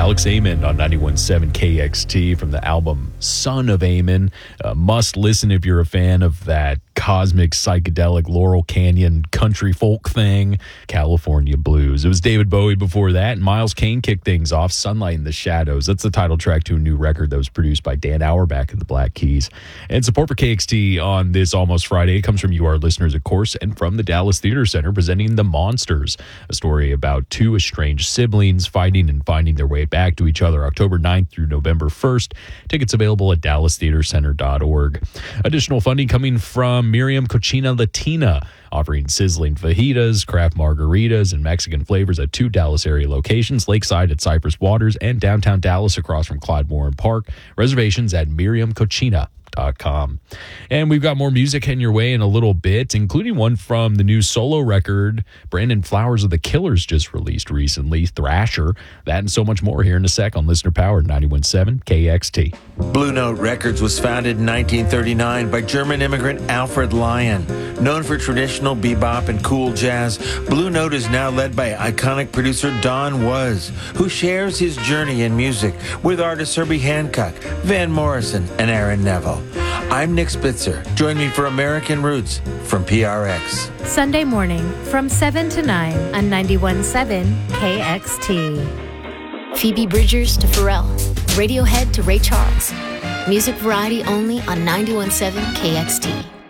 Alex Amen on 91.7 KXT from the album Son of Amen. Must listen if you're a fan of that cosmic, psychedelic, Laurel Canyon country folk thing, California Blues. It was David Bowie before that, and Miles Kane kicked things off, Sunlight in the Shadows. That's the title track to a new record that was produced by Dan Auerbach of the Black Keys. And support for KXT on this Almost Friday comes from you, our listeners, of course, and from the Dallas Theater Center presenting The Monsters, a story about two estranged siblings fighting and finding their way back to each other, October 9th through November 1st. Tickets available at dallastheatercenter.org. Additional funding coming from Miriam Cocina Latina, offering sizzling fajitas, craft margaritas, and Mexican flavors at 2 Dallas area locations, Lakeside at Cypress Waters and downtown Dallas across from Clyde Warren Park. Reservations at miriamcochina.com. And we've got more music heading your way in a little bit, including one from the new solo record Brandon Flowers of the Killers just released recently, Thrasher. That and so much more here in a sec on Listener Powered 91.7 KXT. Blue Note Records was founded in 1939 by German immigrant Alfred Lyon. Known for traditional bebop and cool jazz, Blue Note is now led by iconic producer Don Was, who shares his journey in music with artists Herbie Hancock, Van Morrison, and Aaron Neville. I'm Nick Spitzer. Join me for American Roots from PRX. Sunday morning from 7 to 9 on 91.7 KXT. Phoebe Bridgers to Pharrell. Radiohead to Ray Charles. Music variety only on 91.7 KXT.